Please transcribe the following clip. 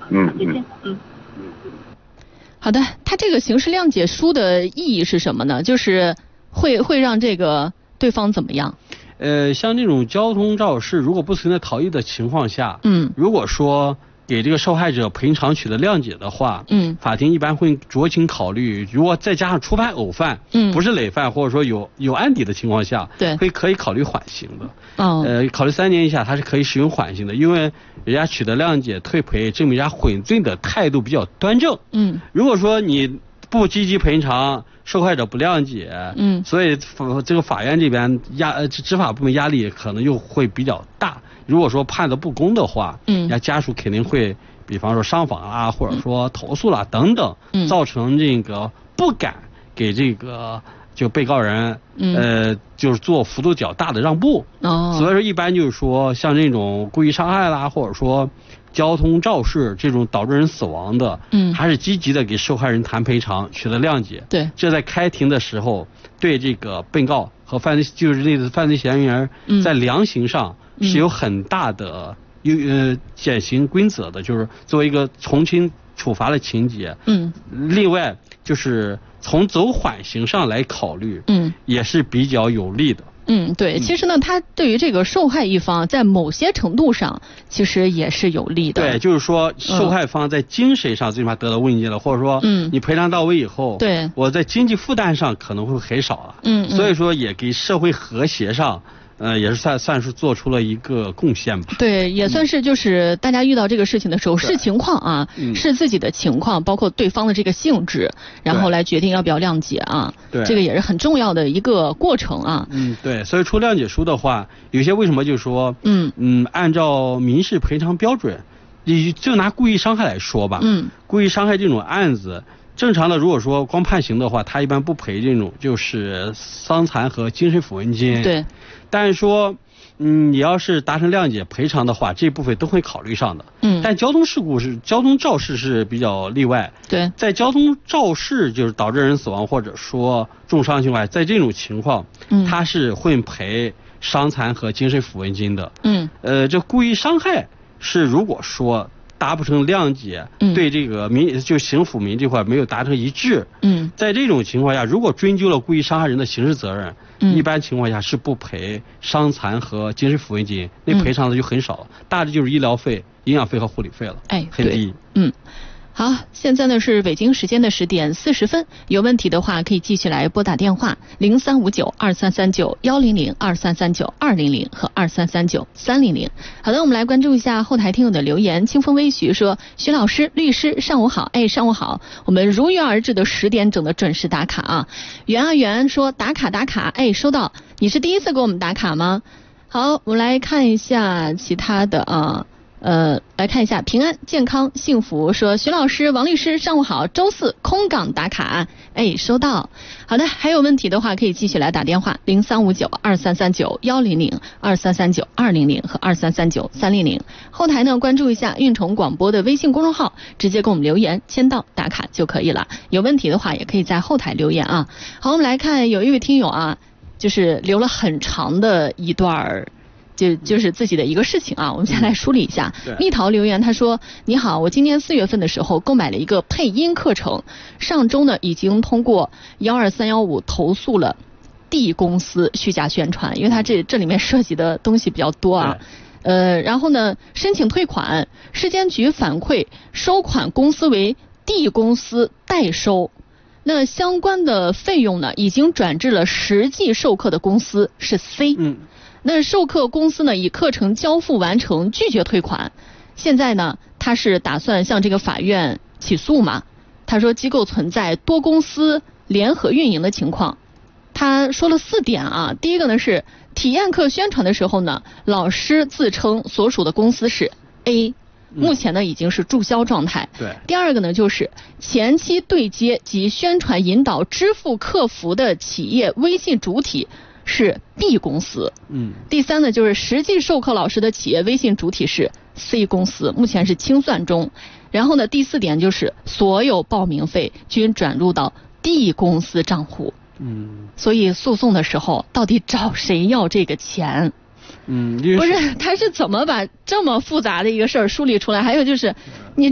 再见。 好的，他这个刑事谅解书的意义是什么呢？就是会让这个对方怎么样？ 像这种交通肇事，如果不存在逃逸的情况下，如果说给这个受害者赔偿取得谅解的话，法庭一般会酌情考虑，如果再加上初犯、偶犯，不是累犯或者说有案底的情况下， 对， 可以考虑缓刑的。考虑3年以下，它是可以使用缓刑的，因为人家取得谅解、退赔，证明人家悔罪的态度比较端正。如果说你不积极赔偿，受害者不谅解，所以这个法院这边执法部门压力可能又会比较大。如果说判的不公的话，人家家属肯定会，比方说上访啊，或者说投诉啦等等，造成这个不敢给这个就被告人就是做幅度较大的让步。所以说一般就是说像这种故意伤害啦，或者说交通肇事这种导致人死亡的，还是积极的给受害人谈赔偿，取得谅解。 对， 这在开庭的时候对这个被告和犯罪嫌疑人在量刑上是有很大的减刑规则的，就是作为一个从轻处罚的情节。另外就是从走缓刑上来考虑，也是比较有利的。 对，其实呢，他对于这个受害一方在某些程度上其实也是有利的。 对，就是说受害方在精神上最起码得到慰藉了，或者说你赔偿到位以后， 对， 我在经济负担上可能会很少了。所以说也给社会和谐上也是算是做出了一个贡献吧。 对，也算是就是大家遇到这个事情的时候视情况啊，是自己的情况，包括对方的这个性质，然后来决定要不要谅解啊。对，这个也是很重要的一个过程啊。 对，所以出谅解书的话，有些为什么就是说，按照民事赔偿标准，你就拿故意伤害来说吧，故意伤害这种案子。正常的，如果说光判刑的话，他一般不赔这种就是伤残和精神抚慰金。 对。 但是说，你要是达成谅解赔偿的话，这部分都会考虑上的。但交通肇事是比较例外。 对。在交通肇事就是导致人死亡或者说重伤情况，在这种情况，他是会赔伤残和精神抚慰金的。这故意伤害是如果说达不成谅解，对这个就刑抚民这块没有达成一致，在这种情况下，如果追究了故意伤害人的刑事责任，一般情况下是不赔伤残和精神抚慰金，那赔偿的就很少了，大致就是医疗费、营养费和护理费了，很低。 好，现在呢是北京时间的10点40分，有问题的话可以继续来拨打电话03592339-100、2339-200和2339-300。好的，我们来关注一下后台听友的留言。清风微徐说，徐老师律师上午好。上午好，我们如约而至的10点整的准时打卡啊。圆说打卡，收到。你是第一次给我们打卡吗？好，我们来看一下其他的啊。来看一下平安健康幸福说，徐老师王律师上午好，周4空港打卡，收到。好的，还有问题的话可以继续来打电话0359-2339-100、2339-200和2339-300。后台呢关注一下运城广播的微信公众号，直接给我们留言签到打卡就可以了。有问题的话也可以在后台留言啊。好，我们来看有一位听友啊，就是留了很长的一段就是自己的一个事情啊，我们先来梳理一下。蜜桃留言他说，你好，我今年4月份的时候购买了一个配音课程，上周呢已经通过12315投诉了 D 公司虚假宣传，因为它这里面涉及的东西比较多啊。然后呢申请退款，市监局反馈收款公司为 D 公司代收，那相关的费用呢已经转至了实际授课的公司是 C。那授课公司呢以课程交付完成拒绝退款，现在呢他是打算向这个法院起诉嘛。他说机构存在多公司联合运营的情况。他说了4点啊，第一个呢是体验课宣传的时候呢，老师自称所属的公司是 A， 目前呢已经是注销状态。第二个呢就是前期对接及宣传引导支付客服的企业微信主体是 B 公司。第三呢就是实际授课老师的企业微信主体是 C 公司，目前是清算中。然后呢第4点就是所有报名费均转入到 D 公司账户。所以诉讼的时候到底找谁要这个钱？不是，他是怎么把这么复杂的一个事儿梳理出来？还有就是你